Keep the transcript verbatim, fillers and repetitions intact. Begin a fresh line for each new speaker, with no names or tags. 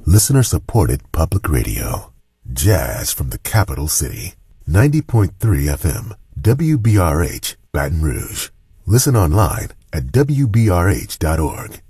Listener-supported public radio. Jazz from the capital city. ninety point three F M, W B R H, Baton Rouge. Listen online at W B R H dot org.